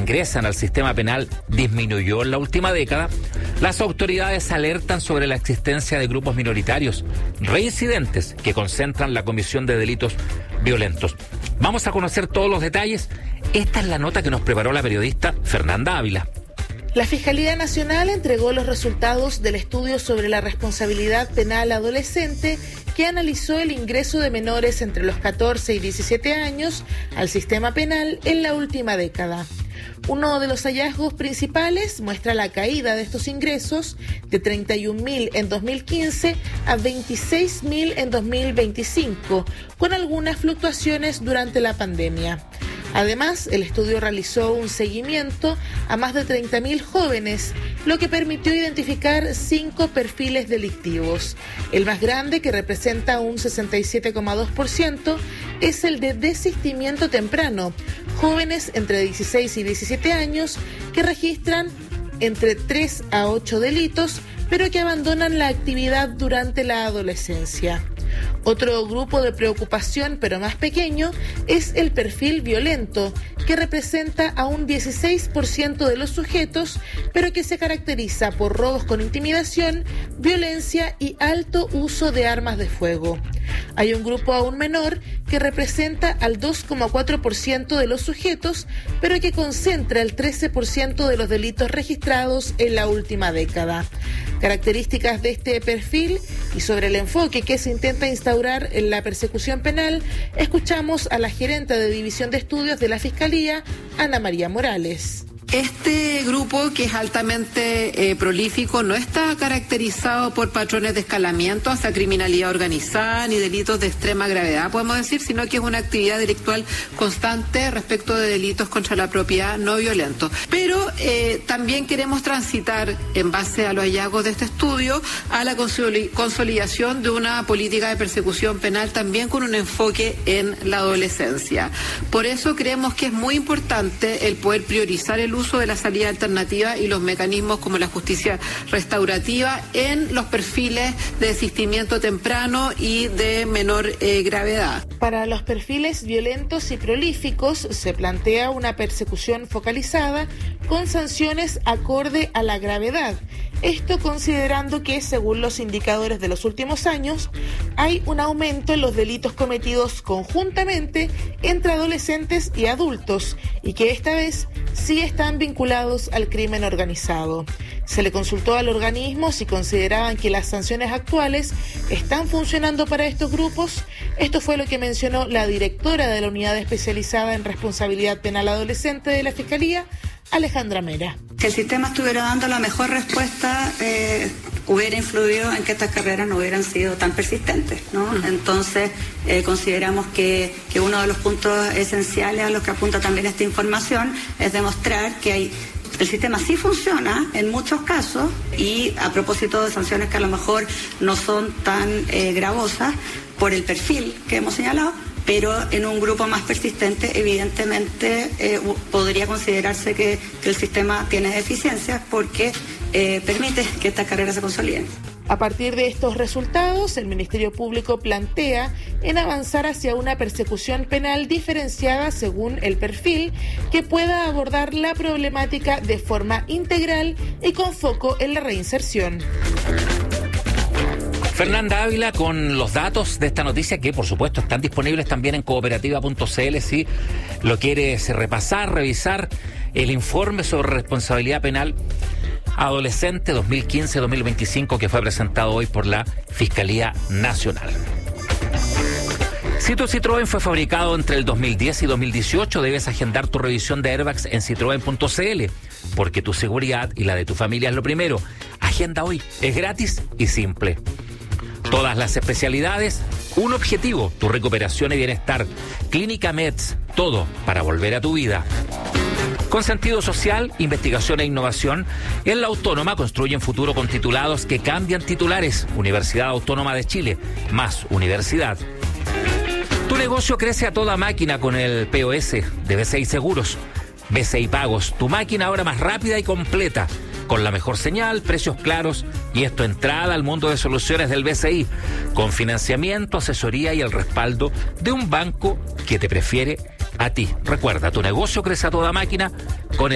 ingresan al sistema penal disminuyó en la última década, las autoridades alertan sobre la existencia de grupos minoritarios reincidentes que concentran la comisión de delitos violentos. Vamos a conocer todos los detalles. Esta es la nota que nos preparó la periodista Fernanda Ávila. La Fiscalía Nacional entregó los resultados del estudio sobre la responsabilidad penal adolescente que analizó el ingreso de menores entre los 14 y 17 años al sistema penal en la última década. Uno de los hallazgos principales muestra la caída de estos ingresos de 31.000 en 2015 a 26.000 en 2025, con algunas fluctuaciones durante la pandemia. Además, el estudio realizó un seguimiento a más de 30.000 jóvenes, lo que permitió identificar 5 perfiles delictivos. El más grande, que representa un 67,2%, es el de desistimiento temprano, jóvenes entre 16 y 17 años que registran entre 3 a 8 delitos, pero que abandonan la actividad durante la adolescencia. Otro grupo de preocupación, pero más pequeño, es el perfil violento, que representa a un 16% de los sujetos, pero que se caracteriza por robos con intimidación, violencia y alto uso de armas de fuego. Hay un grupo aún menor que representa al 2,4% de los sujetos, pero que concentra el 13% de los delitos registrados en la última década. Características de este perfil y sobre el enfoque que se intenta instaurar en la persecución penal, escuchamos a la gerente de División de Estudios de la Fiscalía, Ana María Morales. Este grupo, que es altamente prolífico, no está caracterizado por patrones de escalamiento hacia criminalidad organizada ni delitos de extrema gravedad, podemos decir, sino que es una actividad delictual constante respecto de delitos contra la propiedad no violentos. Pero también queremos transitar, en base a los hallazgos de este estudio, a la consolidación de una política de persecución penal también con un enfoque en la adolescencia. Por eso creemos que es muy importante el poder priorizar el uso de la salida alternativa y los mecanismos como la justicia restaurativa en los perfiles de desistimiento temprano y de menor gravedad. Para los perfiles violentos y prolíficos se plantea una persecución focalizada con sanciones acorde a la gravedad. Esto considerando que, según los indicadores de los últimos años, hay un aumento en los delitos cometidos conjuntamente entre adolescentes y adultos y que esta vez sí están vinculados al crimen organizado. Se le consultó al organismo si consideraban que las sanciones actuales están funcionando para estos grupos. Esto fue lo que mencionó la directora de la Unidad Especializada en Responsabilidad Penal Adolescente de la Fiscalía, Alejandra Mera. Si el sistema estuviera dando la mejor respuesta, hubiera influido en que estas carreras no hubieran sido tan persistentes, ¿no? Entonces, consideramos que uno de los puntos esenciales a los que apunta también esta información es demostrar que el sistema sí funciona en muchos casos, y a propósito de sanciones que a lo mejor no son tan gravosas por el perfil que hemos señalado, pero en un grupo más persistente evidentemente podría considerarse que el sistema tiene deficiencias porque permite que estas carreras se consoliden. A partir de estos resultados, el Ministerio Público plantea en avanzar hacia una persecución penal diferenciada según el perfil que pueda abordar la problemática de forma integral y con foco en la reinserción. Fernanda Ávila con los datos de esta noticia que por supuesto están disponibles también en cooperativa.cl si lo quieres repasar, revisar el informe sobre responsabilidad penal adolescente 2015-2025 que fue presentado hoy por la Fiscalía Nacional. Si tu Citroën fue fabricado entre el 2010 y 2018, debes agendar tu revisión de airbags en citroen.cl, porque tu seguridad y la de tu familia es lo primero. Agenda hoy, es gratis y simple. Todas las especialidades, un objetivo, tu recuperación y bienestar. Clínica Meds, todo para volver a tu vida. Con sentido social, investigación e innovación, en la Autónoma construyen futuro con titulados que cambian titulares. Universidad Autónoma de Chile, más universidad. Tu negocio crece a toda máquina con el POS de BCI Seguros. BCI Pagos, tu máquina ahora más rápida y completa, con la mejor señal, precios claros y esto entrada al mundo de soluciones del BCI, con financiamiento, asesoría y el respaldo de un banco que te prefiere a ti. Recuerda, tu negocio crece a toda máquina con el